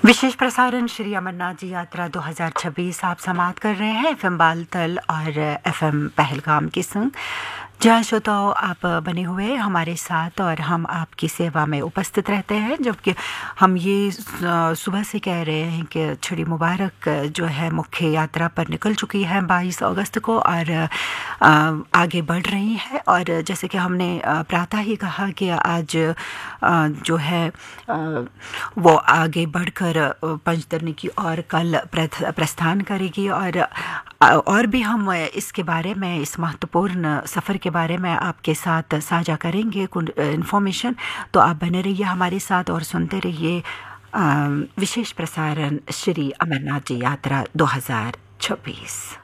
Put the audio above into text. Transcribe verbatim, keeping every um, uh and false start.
विशेष प्रसारण श्री अमरनाथ जी यात्रा दो हज़ार छब्बीस आप समाप्त कर रहे हैं एफएम बालतल और एफएम पहलगाम के संग, जहाँ श्रोताओं आप बने हुए हमारे साथ और हम आपकी सेवा में उपस्थित रहते हैं। जबकि हम ये सुबह से कह रहे हैं कि छड़ी मुबारक जो है मुख्य यात्रा पर निकल चुकी है बाईस अगस्त को और आगे बढ़ रही है। और जैसे कि हमने प्रातः ही कहा कि आज जो है वो आगे बढ़कर पंचतरणी की और कल प्रस्थान करेगी और और भी हम इसके बारे में, इस महत्वपूर्ण सफ़र के बारे में आपके साथ साझा करेंगे कुछ इन्फॉर्मेशन। तो आप बने रहिए हमारे साथ और सुनते रहिए विशेष प्रसारण श्री अमरनाथ जी यात्रा दो हज़ार छब्बीस।